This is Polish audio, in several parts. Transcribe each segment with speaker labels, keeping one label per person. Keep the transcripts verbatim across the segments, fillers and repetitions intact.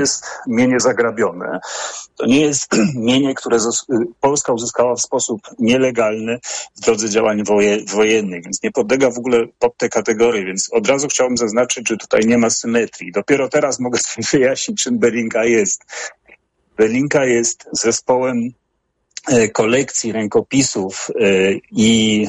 Speaker 1: jest mienie zagrabione. To nie jest mienie, które Polska uzyskała w sposób nielegalny w drodze działań woje, wojennych, więc nie podlega w ogóle pod te kategorie, więc od razu chciałbym zaznaczyć, że tutaj nie ma symetrii. Dopiero teraz mogę sobie wyjaśnić, czym Belinka jest. Belinka jest zespołem kolekcji rękopisów i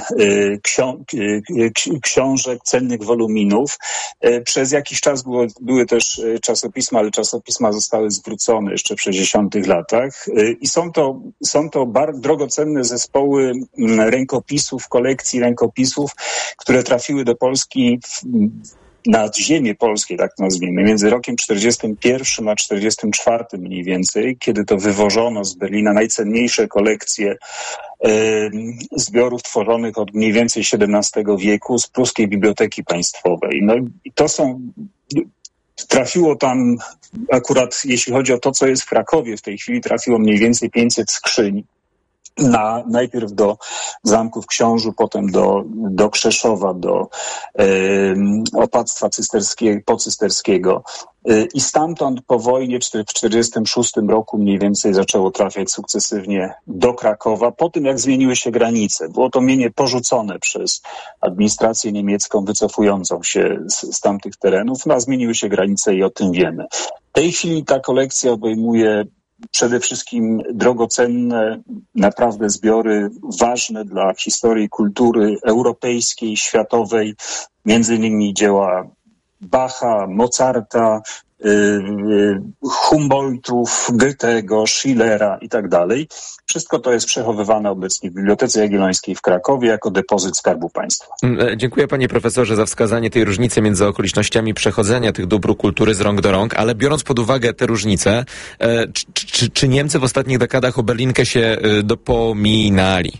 Speaker 1: książek, cennych woluminów. Przez jakiś czas było, były też czasopisma, ale czasopisma zostały zwrócone jeszcze w sześćdziesiątych latach i są to, są to bardzo drogocenne zespoły rękopisów, kolekcji rękopisów, które trafiły do Polski w na ziemię polskie, tak to nazwijmy, między rokiem czterdziestym pierwszym a czterdziestym czwartym mniej więcej, kiedy to wywożono z Berlina najcenniejsze kolekcje e, zbiorów tworzonych od mniej więcej siedemnastego wieku z Pruskiej Biblioteki Państwowej. No i to są... Trafiło tam akurat, jeśli chodzi o to, co jest w Krakowie, w tej chwili trafiło mniej więcej pięćset skrzyń. Na, najpierw do zamków Książu, potem do, do Krzeszowa, do e, opactwa cysterskiego, pocysterskiego. E, I stamtąd po wojnie w czterdziestym szóstym roku mniej więcej zaczęło trafiać sukcesywnie do Krakowa, po tym jak zmieniły się granice. Było to mienie porzucone przez administrację niemiecką wycofującą się z, z tamtych terenów, no a zmieniły się granice i o tym wiemy. W tej chwili ta kolekcja obejmuje przede wszystkim drogocenne, naprawdę zbiory ważne dla historii kultury europejskiej, światowej, między innymi dzieła Bacha, Mozarta, Humboldtów, Goethego, Schillera i tak dalej. Wszystko to jest przechowywane obecnie w Bibliotece Jagiellońskiej w Krakowie jako depozyt Skarbu Państwa.
Speaker 2: Dziękuję panie profesorze za wskazanie tej różnicy między okolicznościami przechodzenia tych dóbr kultury z rąk do rąk, ale biorąc pod uwagę te różnice, czy, czy, czy Niemcy w ostatnich dekadach o Berlinkę się dopominali?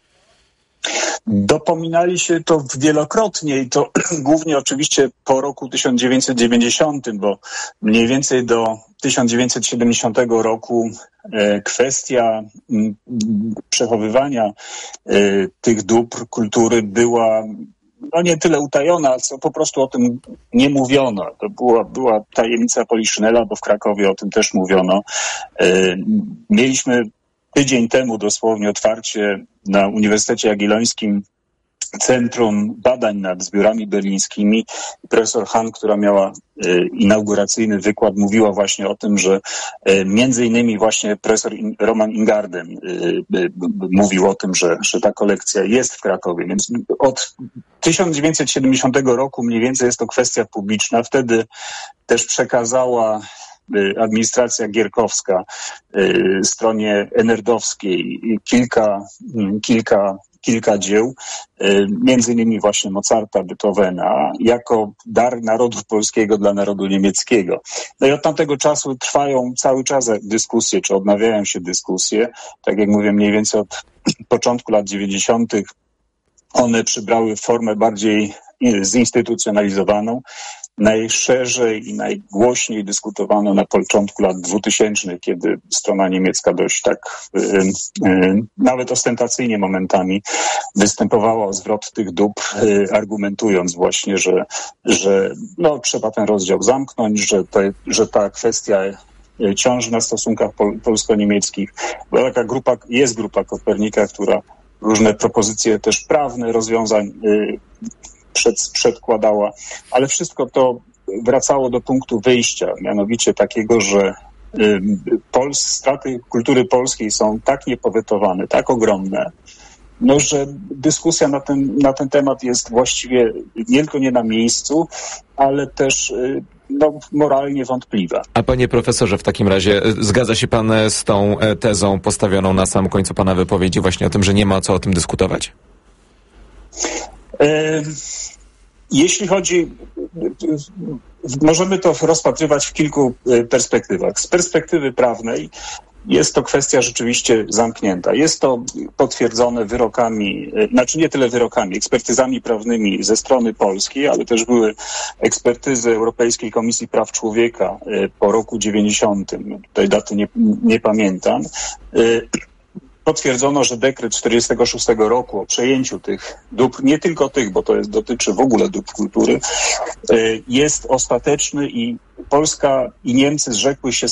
Speaker 1: Dopominali się to wielokrotnie i to głównie oczywiście po roku tysiąc dziewięćset dziewięćdziesiątym, bo mniej więcej do tysiąc dziewięćset siedemdziesiątego roku e, kwestia m, przechowywania e, tych dóbr kultury była no nie tyle utajona, co po prostu o tym nie mówiono. To była, była tajemnica Poliszynela, bo w Krakowie o tym też mówiono. E, mieliśmy tydzień temu dosłownie otwarcie na Uniwersytecie Jagiellońskim Centrum Badań nad Zbiorami Berlińskimi. Profesor Hahn, która miała e, inauguracyjny wykład, mówiła właśnie o tym, że e, między innymi właśnie profesor In, Roman Ingarden e, e, mówił o tym, że, że ta kolekcja jest w Krakowie. Więc od tysiąc dziewięćset siedemdziesiątego roku mniej więcej jest to kwestia publiczna. Wtedy też przekazała administracja gierkowska stronie enerdowskiej kilka, kilka, kilka dzieł, między innymi właśnie Mozarta, Beethovena, jako dar narodu polskiego dla narodu niemieckiego. No i od tamtego czasu trwają cały czas dyskusje, czy odnawiają się dyskusje. Tak jak mówię, mniej więcej od początku lat dziewięćdziesiątych one przybrały formę bardziej zinstytucjonalizowaną. Najszerzej i najgłośniej dyskutowano na początku lat dwutysięcznych, kiedy strona niemiecka dość tak y, y, nawet ostentacyjnie momentami występowała o zwrot tych dóbr, y, argumentując właśnie, że, że no, trzeba ten rozdział zamknąć, że, to, że ta kwestia ciąży na stosunkach pol- polsko-niemieckich. Była taka grupa, jest grupa Kopernika, która różne propozycje też prawne rozwiązań y, Przed, przedkładała, ale wszystko to wracało do punktu wyjścia, mianowicie takiego, że y, Pols, straty kultury polskiej są tak niepowetowane, tak ogromne, no, że dyskusja na ten, na ten temat jest właściwie nie tylko nie na miejscu, ale też y, no, moralnie wątpliwa.
Speaker 2: A panie profesorze, w takim razie zgadza się pan z tą tezą postawioną na samym końcu pana wypowiedzi właśnie o tym, że nie ma co o tym dyskutować?
Speaker 1: Jeśli chodzi, możemy to rozpatrywać w kilku perspektywach. Z perspektywy prawnej jest to kwestia rzeczywiście zamknięta. Jest to potwierdzone wyrokami, znaczy nie tyle wyrokami, ekspertyzami prawnymi ze strony polskiej, ale też były ekspertyzy Europejskiej Komisji Praw Człowieka po roku dziewięćdziesiątym. Tej daty nie, nie pamiętam. potwierdzono, że dekret czterdziestego szóstego roku o przejęciu tych dóbr, nie tylko tych, bo to jest, dotyczy w ogóle dóbr kultury, jest ostateczny i Polska i Niemcy zrzekły się